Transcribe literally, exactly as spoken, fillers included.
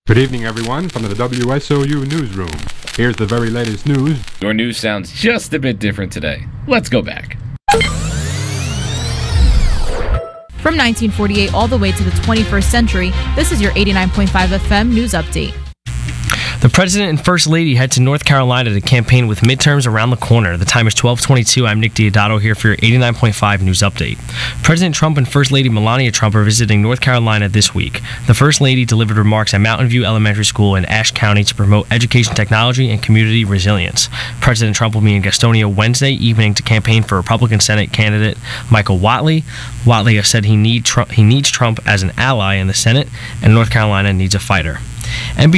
Good evening, everyone, from the W S O U newsroom. Here's the very latest news. Your news sounds just a bit different today. Let's go back. From nineteen forty-eight all the way to the twenty-first century, this is your eighty-nine point five F M news update. The President and First Lady head to North Carolina to campaign with midterms around the corner. The time is twelve twenty-two. I'm Nick Diodato here for your eighty-nine point five news update. President Trump and First Lady Melania Trump are visiting North Carolina this week. The First Lady delivered remarks at Mountain View Elementary School in Ashe County to promote education technology and community resilience. President Trump will be in Gastonia Wednesday evening to campaign for Republican Senate candidate Michael Whatley. Whatley has said he, need Trump, he needs Trump as an ally in the Senate, and North Carolina needs a fighter. N B C